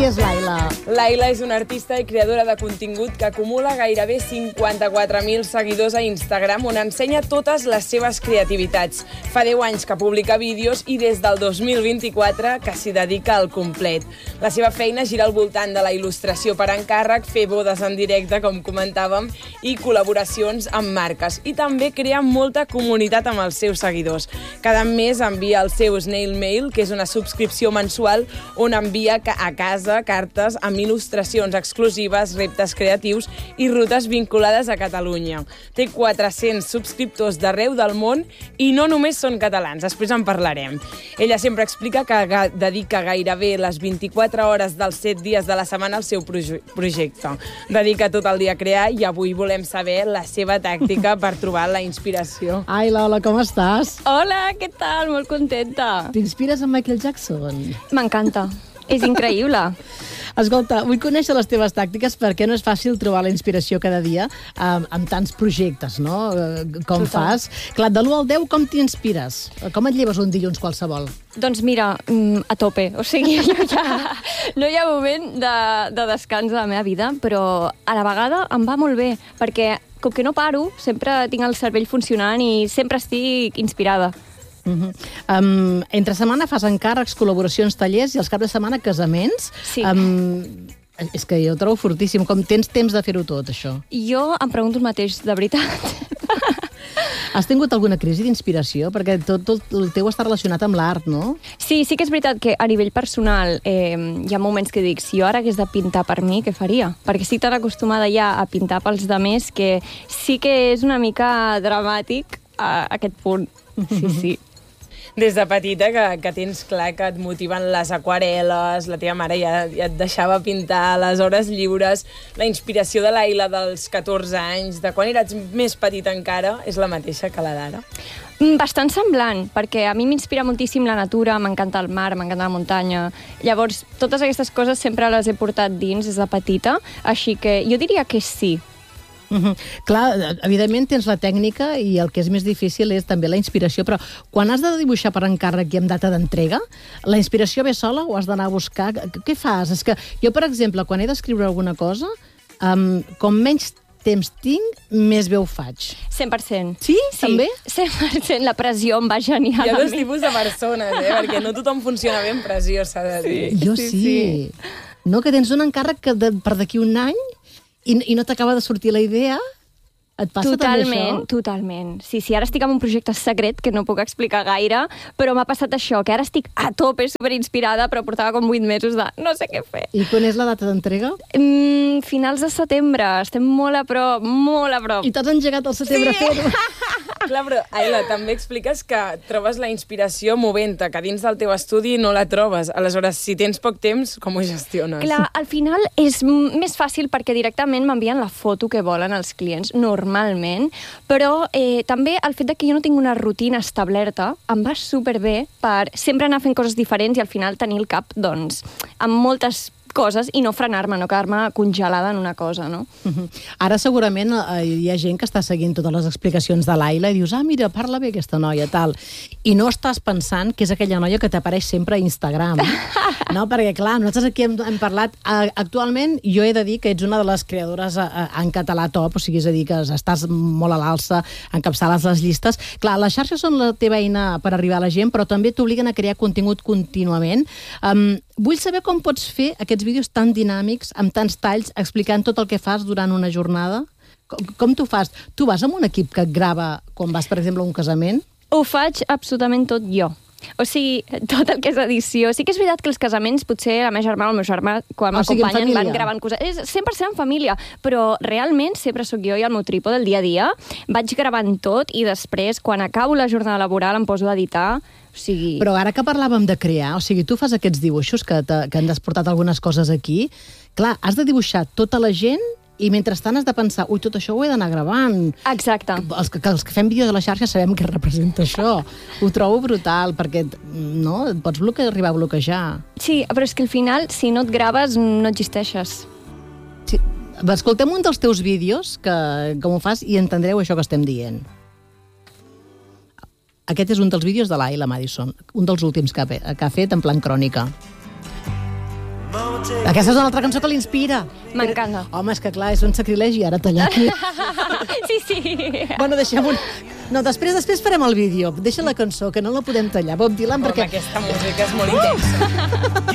Qui és l'Aila? L'Aila és una artista i creadora de contingut que acumula gairebé 54.000 seguidors a Instagram, on ensenya totes les seves creativitats. Fa 10 anys que publica vídeos i des del 2024 que s'hi dedica al complet. La seva feina gira al voltant de la il·lustració per encàrrec, fer bodes en directe, com comentàvem, i col·laboracions amb marques. I també crea molta comunitat amb els seus seguidors. Cada mes envia el seu Snail Mail, que és una subscripció mensual on envia a casa cartes amb il·lustracions exclusives, reptes creatius i rutes vinculades a Catalunya. Té 400 subscriptors d'arreu del món i no només són catalans, després en parlarem. Ella sempre explica que dedica gairebé les 24 hores dels 7 dies de la setmana al seu projecte. Dedica tot el dia a crear i avui volem saber la seva tàctica per trobar la inspiració. Aila, hola, com estàs? Hola, què tal? Molt contenta. T'inspires en Michael Jackson? M'encanta. És increïble. Escolta, vull conèixer les teves tàctiques perquè no és fàcil trobar la inspiració cada dia amb tants projectes, no? Com fas. Clar, de l'1 al 10, com t'inspires? Com et lleves un dilluns qualsevol? Doncs mira, a tope. O sigui, no hi ha moment de descans a la meva vida, però a la vegada em va molt bé, perquè com que no paro, sempre tinc el cervell funcionant i sempre estic inspirada. Entre setmana fas encàrrecs, col·laboracions, tallers i els caps de setmana casaments. Sí. És que jo ho trobo fortíssim. Com tens temps de fer-ho tot, això? Jo em pregunto el mateix, de veritat. Has tingut alguna crisi d'inspiració? Perquè tot el teu està relacionat amb l'art, no? Sí que és veritat que a nivell personal hi ha moments que dic, si jo ara hagués de pintar per mi, què faria? Perquè estic tan acostumada ja a pintar pels demés que sí que és una mica dramàtic a aquest punt. Sí. Des de petita que tens clar que et motiven les aquarel·les, la teva mare ja et deixava pintar a les hores lliures, la inspiració de l'Aila dels 14 anys, de quan eres més petita encara, és la mateixa que la d'ara? Bastant semblant, perquè a mi m'inspira moltíssim la natura, m'encanta el mar, m'encanta la muntanya. Llavors, totes aquestes coses sempre les he portat dins des de petita, així que jo diria que sí. Clar, evidentment tens la tècnica i el que és més difícil és també la inspiració, però quan has de dibuixar per encàrrec i amb data d'entrega, la inspiració ve sola o has d'anar a buscar? Què fas? És que jo, per exemple, quan he d'escriure alguna cosa, com menys temps tinc, més bé ho faig. 100%. Sí? També? 100%. La pressió em va genial. Hi ha dos tipus de persones, perquè no tothom funciona bé amb pressió, s'ha de dir. Jo sí. No, que tens un encàrrec que per d'aquí un any i no t'acaba de sortir la idea? Et passa també això? Totalment. Sí, ara estic en un projecte secret que no puc explicar gaire, però m'ha passat això, que ara estic a tope, superinspirada, però portava com 8 mesos de no sé què fer. I quan és la data d'entrega? Finals de setembre. Estem molt a prop, molt a prop. I t'has engegat al setembre a fer-ho. Clar, però, Aila, també expliques que trobes la inspiració movent-te, que dins del teu estudi no la trobes. Aleshores, si tens poc temps, com ho gestiones? Clar, al final és més fàcil perquè directament m'envien la foto que volen els clients, normalment, però també el fet que jo no tinc una rutina establerta em va superbé per sempre anar fent coses diferents i al final tenir el cap, doncs, amb moltes coses i no frenar-me, no quedar-me congelada en una cosa, no? Ara segurament hi ha gent que està seguint totes les explicacions de l'Aila i dius, mira, parla bé aquesta noia, tal. I no estàs pensant que és aquella noia que t'apareix sempre a Instagram. No? Perquè, clar, nosaltres aquí hem parlat... Actualment, jo he de dir que ets una de les creadores en català top, o sigui, és a dir, que estàs molt a l'alça, encapçales les llistes. Clar, les xarxes són la teva eina per arribar a la gent, però també t'obliguen a crear contingut contínuament. Vull saber com pots fer aquests vídeos tan dinàmics, amb tants talls, explicant tot el que fas durant una jornada. Com t'ho fas? Tu vas amb un equip que et grava quan vas, per exemple, a un casament? Ho faig absolutament tot jo. O sigui, tot el que és edició. Sí que és veritat que els casaments, potser la meva germana o el meu germà, quan m'acompanyen, van gravant coses. És 100% en família, però realment sempre sóc jo i el meu trípode del dia a dia. Vaig gravant tot i després, quan acabo la jornada laboral, em poso a editar. O sigui... Però ara que parlàvem de crear, o sigui, tu fas aquests dibuixos que han portat algunes coses aquí, clar, has de dibuixar tota la gent i mentrestant has de pensar, tot això ho he d'anar gravant. Exacte. Els que fem vídeos a la xarxa sabem què representa això. Ho trobo brutal, perquè no, et pots arribar a bloquejar. Sí, però és que al final, si no et graves, no existeixes. Sí. Escoltem un dels teus vídeos, com ho fas, i entendreu això que estem dient. Aquest és un dels vídeos de l'Aila Madison, un dels últims que ha fet en plan crònica. Aquesta és una altra cançó que l'inspira. M'encanta. Home, és que clar, és un sacrilegi ara tallar aquí. Sí. Bueno, deixem-ho... No, després farem el vídeo. Deixa la cançó, que no la podem tallar. Bob Dylan, perquè... Aquesta música és molt intensa.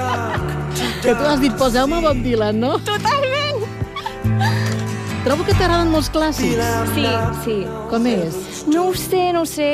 Que tu has dit, poseu-me Bob Dylan, no? Totalment! Trobo que t'agraden molts clàssics. Sí. Com és? No ho sé,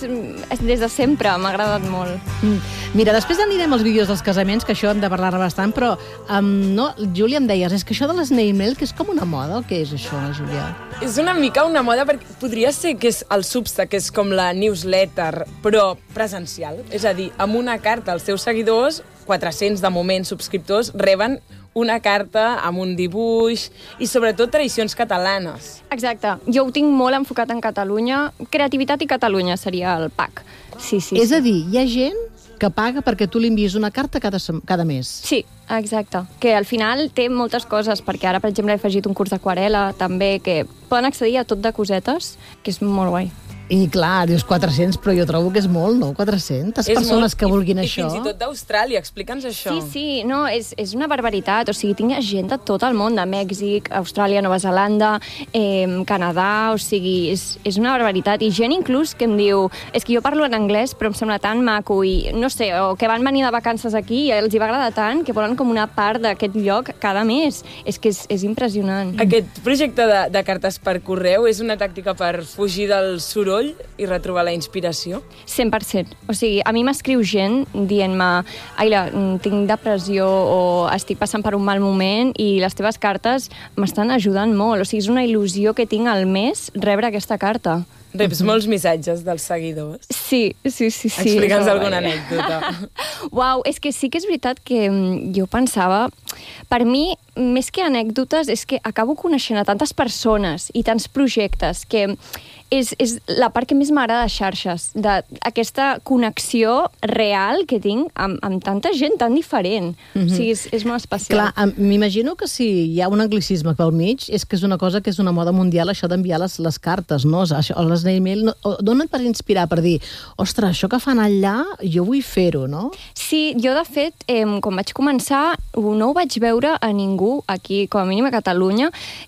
és des de sempre, m'ha agradat molt. Mira, després anirem als vídeos dels casaments, que això hem de parlar bastant, però, no, Júlia, em deies, és que això de les nail mail, que és com una moda, o què és això, Júlia? És una mica una moda, perquè podria ser que és el Substack, que és com la newsletter, però presencial. És a dir, amb una carta als seus seguidors, 400 de moment subscriptors, reben una carta amb un dibuix i sobretot tradicions catalanes. Exacte. Jo ho tinc molt enfocat en Catalunya. Creativitat i Catalunya seria el pack. Sí. És a dir, hi ha gent que paga perquè tu li envies una carta cada mes. Sí, exacte. Que al final té moltes coses, perquè ara, per exemple, he afegit un curs d'aquarel·la, també, que poden accedir a tot de cosetes, que és molt guai. I clar, dius 400, però jo trobo que és molt, no? 400 persones que vulguin això. I fins i tot d'Austràlia, explica'ns això. Sí, no, és una barbaritat. O sigui, tinc gent de tot el món, de Mèxic, Austràlia, Nova Zelanda, Canadà, o sigui, és una barbaritat. I gent inclús que em diu, és que jo parlo en anglès, però em sembla tan maco, i no sé, o que van venir de vacances aquí i els hi va agradar tant que volen com una part d'aquest lloc cada mes. És que és impressionant. Aquest projecte de cartes per correu és una tàctica per fugir del soroll i retrobar la inspiració? 100%. O sigui, a mi m'escriu gent dient-me Aila, tinc depressió o estic passant per un mal moment i les teves cartes m'estan ajudant molt. O sigui, és una il·lusió que tinc al mes rebre aquesta carta. Reps molts missatges dels seguidors? Sí. Explica'ns alguna anècdota. Uau, és que sí que és veritat que jo pensava... Per mi, més que anècdotes, és que acabo coneixent a tantes persones i tants projectes que és la part que més m'agrada de xarxes, d'aquesta connexió real que tinc amb tanta gent tan diferent. O sigui, és molt especial. Clar, m'imagino que si hi ha un anglicisme pel mig, és que és una cosa que és una moda mundial, això d'enviar les cartes, no? O les email, d'on et vas inspirar per dir, ostres, això que fan allà, jo vull fer-ho, no? Sí, jo de fet, quan vaig començar, no ho vaig veure a ningú aquí, com a mínim a Catalunya,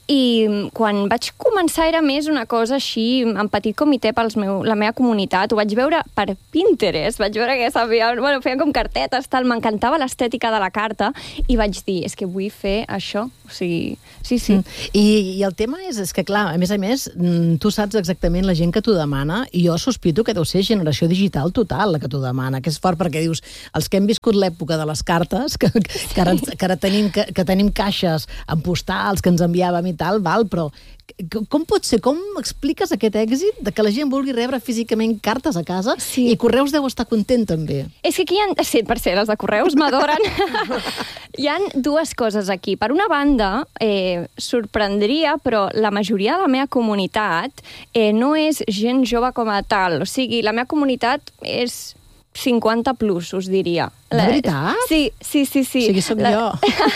i quan vaig començar era més una cosa així, en petit comitè per la meva comunitat. Ho vaig veure per Pinterest, vaig veure que feien com cartetes, tal, m'encantava l'estètica de la carta, i vaig dir, és que vull fer això. O sigui, sí. I el tema és que, clar, a més, tu saps exactament la gent que t'ho demana, i jo sospito que deu ser generació digital total la que t'ho demana, que és fort perquè dius, els que hem viscut l'època de les cartes, que ara tenim caixes amb postals que ens enviàvem i tal, però com pot ser? Com expliques aquest èxit de que la gent vulgui rebre físicament cartes a casa? Sí. I Correus deu estar content també. És que aquí hi ha... 100% els de Correus m'adoren. Hi ha dues coses aquí. Per una banda, sorprendria, però la majoria de la meva comunitat no és gent jove com a tal. O sigui, la meva comunitat és 50 plus, us diria. De veritat? Sí. O sigui, soc jo.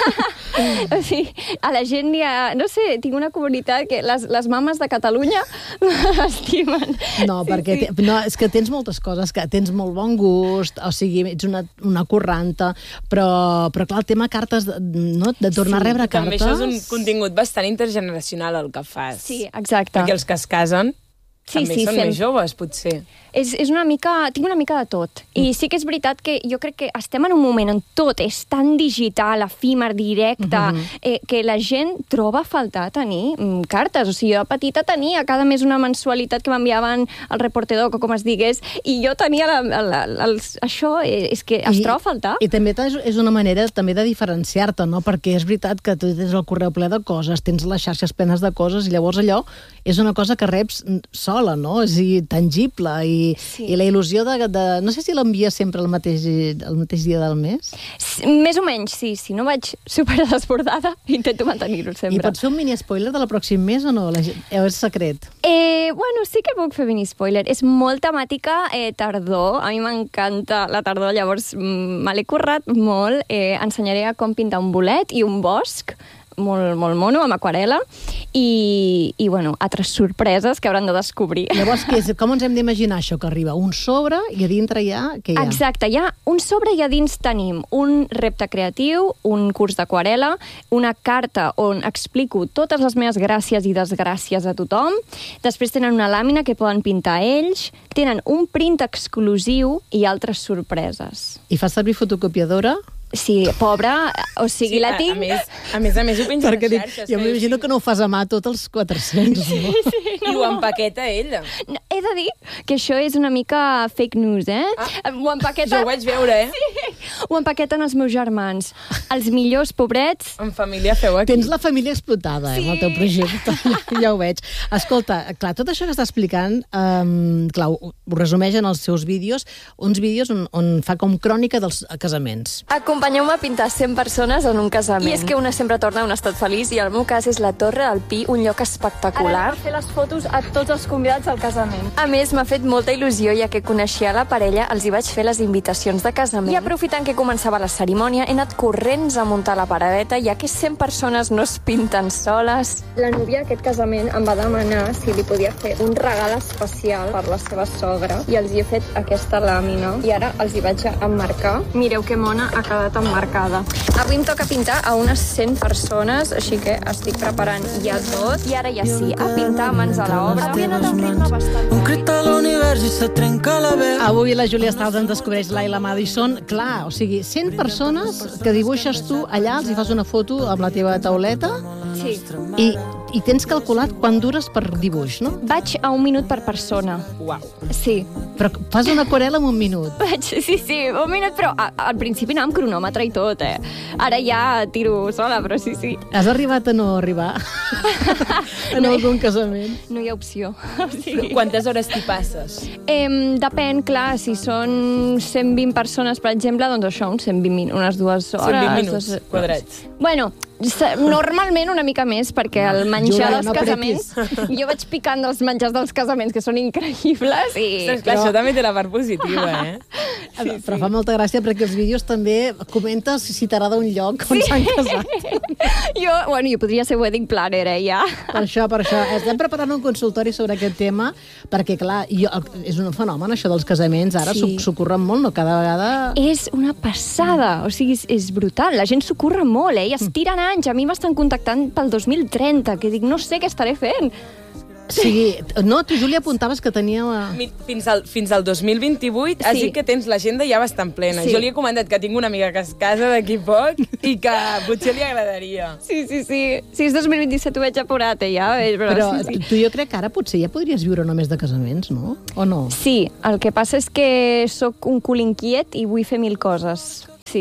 O sigui, a la gent hi ha... No sé, tinc una comunitat que les mames de Catalunya m'estimen. No, perquè no, és que tens moltes coses, que tens molt bon gust, o sigui, ets una corranta, però clar, el tema cartes, no? De tornar a rebre cartes... També això és un contingut bastant intergeneracional el que fas. Sí, exacte. Perquè els que es casen també són més joves, potser. És una mica... Tinc una mica de tot. I sí que és veritat que jo crec que estem en un moment on tot és tan digital, efímer, directe, que la gent troba a faltar tenir cartes. O sigui, jo de petita tenia cada mes una mensualitat que m'enviaven al reportedor, com es digués, i jo tenia això, és que es troba a faltar. I també és una manera també de diferenciar-te, no? Perquè és veritat que tu tens el correu ple de coses, tens les xarxes plenes de coses, i llavors allò és una cosa que reps sola, no? És tangible, i la il·lusió de... No sé si l'envia sempre el mateix dia del mes? Més o menys, sí. Si no vaig super desbordada, intento mantenir-ho sempre. I pots fer un mini-spoiler de la pròxim mes o no? És secret? Bueno, sí que puc fer mini-spoiler. És molt temàtica tardor. A mi m'encanta la tardor, llavors me l'he currat molt. Ensenyaré a com pintar un bolet i un bosc. molt, molt mono, amb aquarela, i bueno, altres sorpreses que hauran de descobrir. Llavors, com ens hem d'imaginar això que arriba? Un sobre i a dintre què hi ha? Exacte, hi ha un sobre i a dins tenim un repte creatiu, un curs d'aquarela, una carta on explico totes les meves gràcies i desgràcies a tothom. Després tenen una làmina que poden pintar ells, tenen un print exclusiu i altres sorpreses. I fa servir fotocopiadora? Sí, pobra, o sigui, Sí, la tinc... A més, ho penja a les xarxes. Jo m'imagino que no ho fas a mà tots els 400, no? I ho empaqueta ella. No, he de dir que això és una mica fake news, eh? Ho empaqueta... Jo ho vaig veure, eh? Sí, ho empaqueten els meus germans. Els millors pobrets... En família feu aquí. Tens la família explotada, amb el teu projecte. Ja ho veig. Escolta, clar, tot això que està explicant, clar, ho resumeix en els seus vídeos, uns vídeos on fa com crònica dels casaments. Acompanyeu-me a pintar 100 persones en un casament. I és que una sempre torna a un estat feliç i el meu cas és la Torre del Pi, un lloc espectacular. Ara anem a fer les fotos a tots els convidats al casament. A més, m'ha fet molta il·lusió, ja que coneixia la parella, els hi vaig fer les invitacions de casament. I aprofitant que començava la cerimònia, he anat corrents a muntar la paradeta, ja que 100 persones no es pinten soles. La núvia d'aquest casament em va demanar si li podia fer un regal especial per la seva sogra i els hi he fet aquesta làmina i ara els hi vaig emmarcar. Mireu que mona ha quedat emmarcada. Avui em toca pintar a unes 100 persones, així que estic preparant ja tot. I ara ja sí, a pintar mans a l'obra. Avui he anat a un ritme bastant Un cristal a l'univers i se trenca la veu. Avui la Júlia Stals ens descobreix Laila Madison. Clar, o sigui, 100 persones que dibuixes tu allà, els hi fas una foto amb la teva tauleta Sí. i tens calculat quan dures per dibuix, no? Vaig a 1 minut per persona. Uau. Sí. Però fas una aquarela en 1 minut. Sí, 1 minut, però al principi anava amb cronòmetre i tot, eh? Ara ja tiro sola, però sí. Has arribat a no arribar en algun casament? No hi ha opció. Sí. Quantes hores t'hi passes? Depèn, clar, si són 120 persones, per exemple, doncs això, unes 2 hores. 120 minuts quadrats. Bueno, normalment una mica més, perquè el menjar Júlia, dels no casaments... Jo vaig picant dels menjars dels casaments, que són increïbles, i... Ostres, clar, això també té la part positiva, eh? Però fa molta gràcia perquè els vídeos també comentes si t'agrada un lloc on s'han casat. Jo podria ser wedding planner, ja. Per això. Estem preparant un consultori sobre aquest tema, perquè, clar, és un fenomen, això dels casaments. Ara s'ho curren molt, no? Cada vegada... És una passada, o sigui, és brutal. La gent s'ho curra molt, i es tiren anys. A mi m'estan contactant pel 2030, que dic, no sé què estaré fent. Sí, no, tu, Júlia, apuntaves que tenia... Fins al 2028 has dit que tens l'agenda ja bastant plena. Sí. Jo li he comentat que tinc una amiga que es casa d'aquí poc i que potser li agradaria. Sí. Si és 2027 ho veig apurat, ja. Però sí. tu jo crec que ara potser ja podries viure només de casaments, no? O no? Sí, el que passa és que sóc un cul inquiet i vull fer 1000 coses. Sí.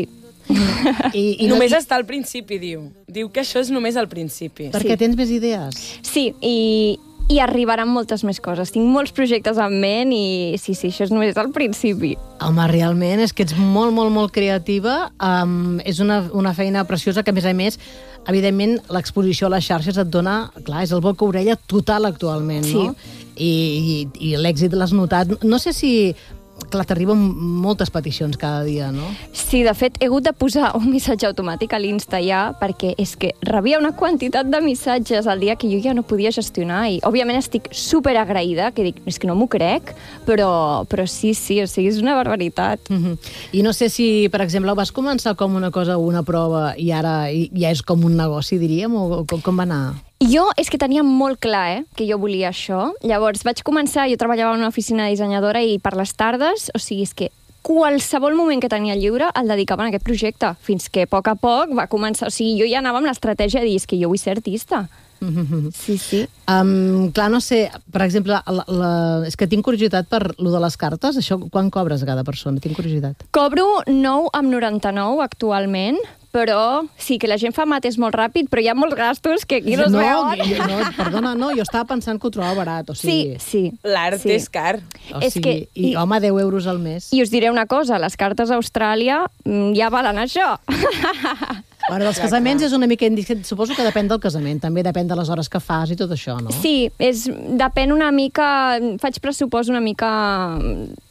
I només està al principi, diu. Diu que això és només al principi. Perquè tens més idees. Sí, i arribaran moltes més coses. Tinc molts projectes en ment i sí, això és només al principi. Home, realment, és que ets molt, molt, molt creativa. És una feina preciosa que, a més, evidentment, l'exposició a les xarxes et dona... Clar, és el boca-orella total actualment, no? Sí. I l'èxit l'has notat. No sé si... Clar, t'arriben moltes peticions cada dia, no? Sí, de fet, he hagut de posar un missatge automàtic a l'Insta ja, perquè és que rebia una quantitat de missatges al dia que jo ja no podia gestionar i, òbviament, estic superagraïda, que dic, és que no m'ho crec, però sí, o sigui, és una barbaritat. I no sé si, per exemple, vas començar com una cosa o una prova i ara ja és com un negoci, diríem, o com va anar? Jo és que tenia molt clar, que jo volia això. Llavors vaig començar, jo treballava en una oficina dissenyadora i per les tardes, o sigui, és que qualsevol moment que tenia lliure el dedicava a aquest projecte, fins que a poc va començar, o sigui, jo ja anava amb l'estratègia de dir, és que jo vull ser artista. Sí. Clar, no sé, per exemple, és que tinc curiositat per lo de les cartes, això quan cobres cada persona? Tinc curiositat. Cobro 9,99 actualment, però sí, que la gent fa mates molt ràpid, però hi ha molts gastos que aquí no es veuen. Perdona, jo estava pensant que ho trobava barat, o sigui... Sí. L'art és car. O sigui, home, 10 euros al mes. I us diré una cosa, les cartes a Austràlia ja valen això. Bueno, els casaments és una mica indiscret. Suposo que depèn del casament, també depèn de les hores que fas i tot això, no? Sí, depèn una mica... Faig pressupost una mica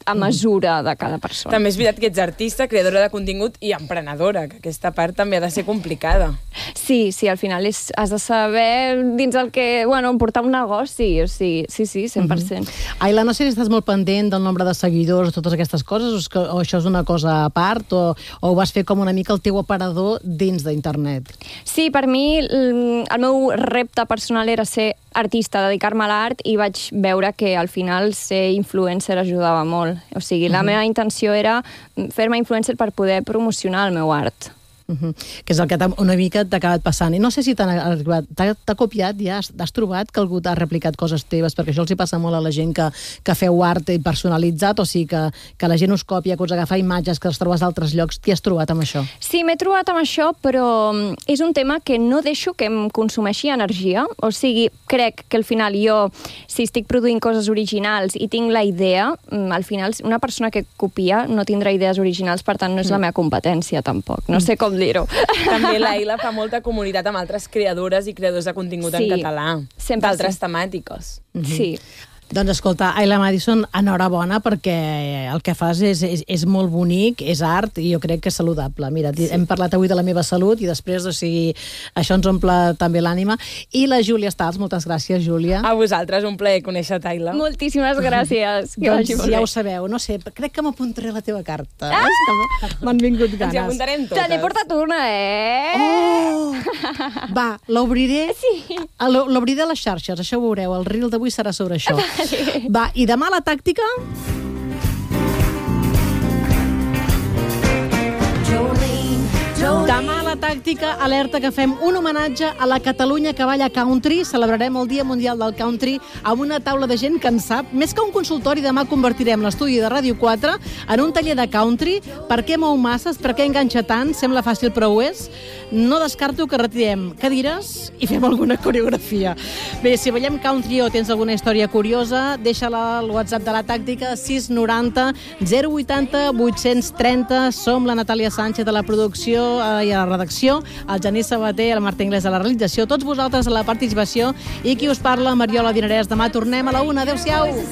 a mesura de cada persona. També és veritat que ets artista, creadora de contingut i emprenedora, que aquesta part també ha de ser complicada. Sí, al final has de saber dins el que... portar un negoci, o sigui, sí, 100%. Aila, no sé si estàs molt pendent del nombre de seguidors, totes aquestes coses, o això és una cosa a part, o ho vas fer com una mica el teu aparador dins d'internet? Sí, per mi el meu repte personal era ser artista, dedicar-me a l'art, i vaig veure que al final ser influencer ajudava molt. O sigui, la meva intenció era fer-me influencer per poder promocionar el meu art. Que és el que una mica t'ha acabat passant. I no sé si t'ha copiat ja, has trobat que algú t'ha replicat coses teves, perquè això els hi passa molt a la gent que feu art personalitzat, o sigui que la gent us copia, que us agafa imatges que les trobes d'altres llocs. T'hi has trobat amb això? Sí, m'he trobat amb això, però és un tema que no deixo que em consumeixi energia. O sigui, crec que al final jo, si estic produint coses originals i tinc la idea, al final una persona que copia no tindrà idees originals, per tant no és la meva competència tampoc. No sé com dir-ho. També l'Aila fa molta comunitat amb altres creadores i creadors de contingut en català, d'altres temàtiques. Sí. Doncs escolta, Aila Madison, enhorabona, perquè el que fas és molt bonic, és art, i jo crec que és saludable. Mira, hem parlat avui de la meva salut, i després, o sigui, això ens omple també l'ànima. I la Júlia Stals, moltes gràcies, Júlia. A vosaltres, un plaer conèixer Aila. Moltíssimes gràcies. Doncs ja ho sabeu, no sé, crec que m'apuntaré la teva carta. M'han vingut ganes. Ens hi apuntarem totes. Te n'he portat una, Va, l'obriré a les xarxes, això ho veureu, el reel d'avui serà sobre això. Va, i demà la tàctica? Demà la tàctica, alerta que fem un homenatge a la Catalunya que balla country. Celebrarem el Dia Mundial del Country amb una taula de gent que en sap. Més que un consultori, demà convertirem l'estudi de Ràdio 4 en un taller de country. Per què mou masses? Per què enganxa tant? Sembla fàcil, però ho és. No descarto que retirem cadires i fem alguna coreografia. Bé, si veiem country o tens alguna història curiosa, deixa-la al WhatsApp de la tàctica, 690 080 830. Som la Natàlia Sánchez de la producció i a la redacció, el Genís Sabater, el Marta Inglés a la realització, tots vosaltres a la participació, i qui us parla, Mariola Dinarès. Demà tornem a la 1. Adéu-siau!